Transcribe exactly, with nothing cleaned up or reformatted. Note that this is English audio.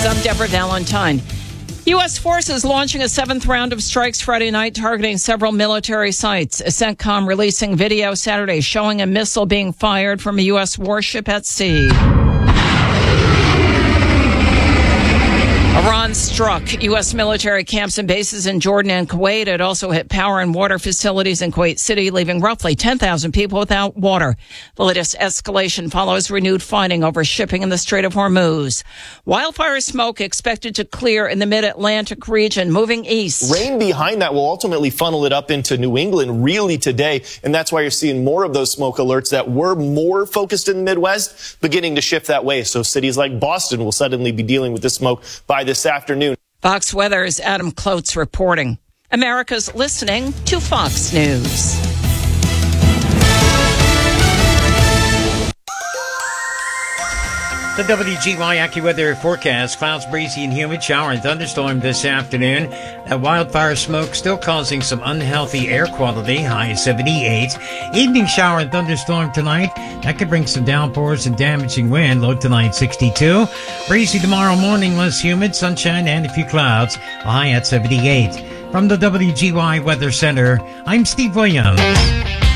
I'm Deborah Valentine. U S forces launching a seventh round of strikes Friday night targeting several military sites. CENTCOM releasing video Saturday showing a missile being fired from a U S warship at sea. Iran struck U S military camps and bases in Jordan and Kuwait. It also hit power and water facilities in Kuwait City, leaving roughly ten thousand people without water. The latest escalation follows renewed fighting over shipping in the Strait of Hormuz. Wildfire smoke expected to clear in the mid-Atlantic region, moving east. Rain behind that will ultimately funnel it up into New England really today, and that's why you're seeing more of those smoke alerts that were more focused in the Midwest beginning to shift that way. So cities like Boston will suddenly be dealing with this smoke by this afternoon. Fox Weather's Adam Klotz reporting. America's listening to Fox News. The W G Y AccuWeather forecast: clouds, breezy and humid, shower and thunderstorm this afternoon. That wildfire smoke still causing some unhealthy air quality, high seventy-eight. Evening shower and thunderstorm tonight. That could bring some downpours and damaging wind, low tonight sixty-two. Breezy tomorrow morning, less humid, sunshine and a few clouds, high at seventy-eight. From the W G Y Weather Center, I'm Steve Williams.